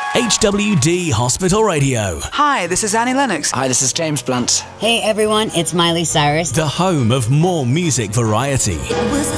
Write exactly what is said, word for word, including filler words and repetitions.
H W D Hospital Radio. Hi, this is Annie Lennox. Hi, this is James Blunt. Hey everyone, it's Miley Cyrus. The home of more music variety. It was